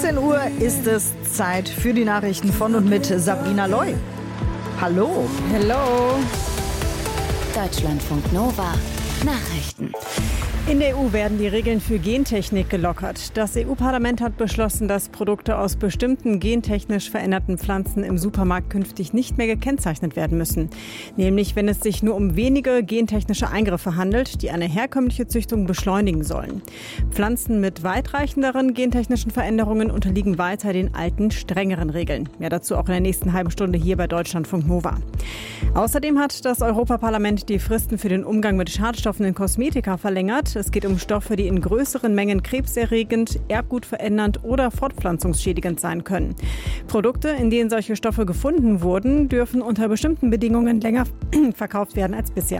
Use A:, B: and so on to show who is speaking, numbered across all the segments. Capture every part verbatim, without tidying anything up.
A: sechzehn Uhr ist es Zeit für die Nachrichten von und mit Sabrina Loy. Hallo.
B: Hallo.
C: Deutschlandfunk Nova. Nachrichten.
B: In der E U werden die Regeln für Gentechnik gelockert. Das E U-Parlament hat beschlossen, dass Produkte aus bestimmten gentechnisch veränderten Pflanzen im Supermarkt künftig nicht mehr gekennzeichnet werden müssen. Nämlich, wenn es sich nur um wenige gentechnische Eingriffe handelt, die eine herkömmliche Züchtung beschleunigen sollen. Pflanzen mit weitreichenderen gentechnischen Veränderungen unterliegen weiter den alten, strengeren Regeln. Mehr dazu auch in der nächsten halben Stunde hier bei Deutschlandfunk Nova. Außerdem hat das Europaparlament die Fristen für den Umgang mit Schadstoffen in Kosmetika verlängert. Es geht um Stoffe, die in größeren Mengen krebserregend, erbgutverändernd oder fortpflanzungsschädigend sein können. Produkte, in denen solche Stoffe gefunden wurden, dürfen unter bestimmten Bedingungen länger verkauft werden als bisher.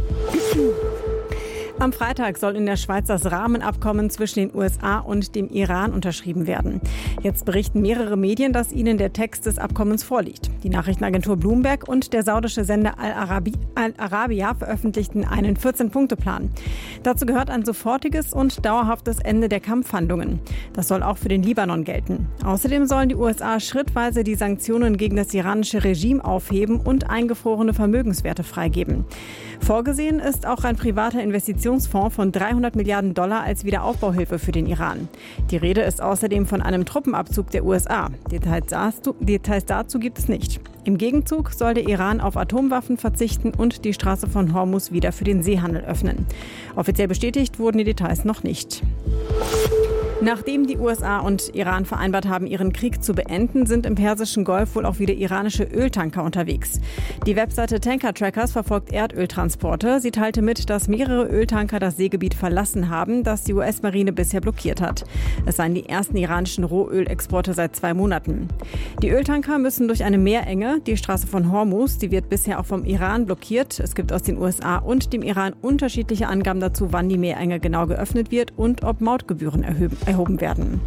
B: Am Freitag soll in der Schweiz das Rahmenabkommen zwischen den U S A und dem Iran unterschrieben werden. Jetzt berichten mehrere Medien, dass ihnen der Text des Abkommens vorliegt. Die Nachrichtenagentur Bloomberg und der saudische Sender Al-Arabi, Al-Arabiya veröffentlichten einen vierzehn-Punkte-Plan. Dazu gehört ein sofortiges und dauerhaftes Ende der Kampfhandlungen. Das soll auch für den Libanon gelten. Außerdem sollen die U S A schrittweise die Sanktionen gegen das iranische Regime aufheben und eingefrorene Vermögenswerte freigeben. Vorgesehen ist auch ein privater Investitionsfonds von dreihundert Milliarden Dollar als Wiederaufbauhilfe für den Iran. Die Rede ist außerdem von einem Truppenabzug der U S A. Details dazu, Details dazu gibt es nicht. Im Gegenzug soll der Iran auf Atomwaffen verzichten und die Straße von Hormuz wieder für den Seehandel öffnen. Offiziell bestätigt wurden die Details noch nicht. Nachdem die U S A und Iran vereinbart haben, ihren Krieg zu beenden, sind im Persischen Golf wohl auch wieder iranische Öltanker unterwegs. Die Webseite Tanker Trackers verfolgt Erdöltransporte. Sie teilte mit, dass mehrere Öltanker das Seegebiet verlassen haben, das die U S-Marine bisher blockiert hat. Es seien die ersten iranischen Rohölexporte seit zwei Monaten. Die Öltanker müssen durch eine Meerenge. Die Straße von Hormuz, die wird bisher auch vom Iran blockiert. Es gibt aus den U S A und dem Iran unterschiedliche Angaben dazu, wann die Meerenge genau geöffnet wird und ob Mautgebühren erhöhen. erhoben werden.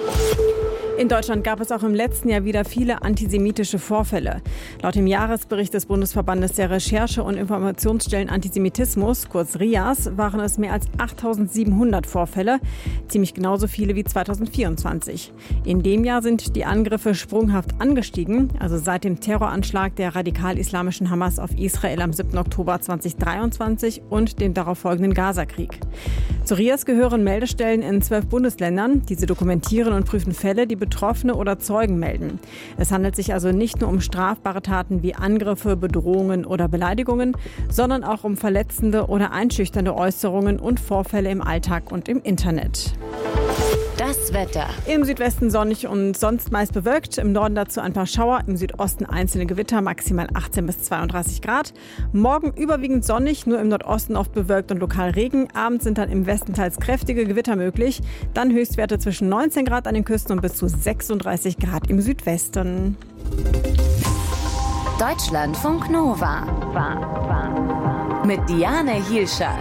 B: In Deutschland gab es auch im letzten Jahr wieder viele antisemitische Vorfälle. Laut dem Jahresbericht des Bundesverbandes der Recherche- und Informationsstellen Antisemitismus, kurz R I A S, waren es mehr als achttausendsiebenhundert Vorfälle, ziemlich genauso viele wie zweitausendvierundzwanzig. In dem Jahr sind die Angriffe sprunghaft angestiegen, also seit dem Terroranschlag der radikal-islamischen Hamas auf Israel am siebten Oktober zweitausenddreiundzwanzig und dem darauf folgenden Gazakrieg. Zu R I A S gehören Meldestellen in zwölf Bundesländern. Diese dokumentieren und prüfen Fälle, die Betroffene oder Zeugen melden. Es handelt sich also nicht nur um strafbare Taten wie Angriffe, Bedrohungen oder Beleidigungen, sondern auch um verletzende oder einschüchternde Äußerungen und Vorfälle im Alltag und im Internet.
C: Das Wetter.
B: Im Südwesten sonnig und sonst meist bewölkt. Im Norden dazu ein paar Schauer. Im Südosten einzelne Gewitter, maximal achtzehn bis zweiunddreißig Grad. Morgen überwiegend sonnig, nur im Nordosten oft bewölkt und lokal Regen. Abends sind dann im Westen teils kräftige Gewitter möglich. Dann Höchstwerte zwischen neunzehn Grad an den Küsten und bis zu sechsunddreißig Grad im Südwesten.
C: Deutschlandfunk Nova. Mit Diane Hielscher.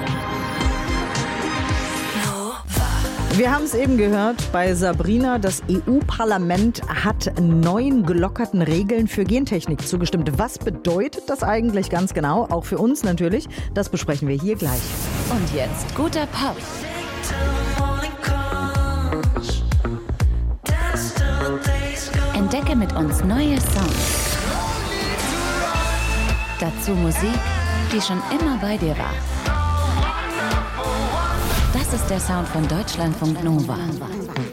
A: Wir haben es eben gehört bei Sabrina, das E U-Parlament hat neuen gelockerten Regeln für Gentechnik zugestimmt. Was bedeutet das eigentlich ganz genau? Auch für uns natürlich. Das besprechen wir hier gleich.
C: Und jetzt guter Pop. Entdecke mit uns neue Songs. Dazu Musik, die schon immer bei dir war. Das ist der Sound von Deutschlandfunk Nova.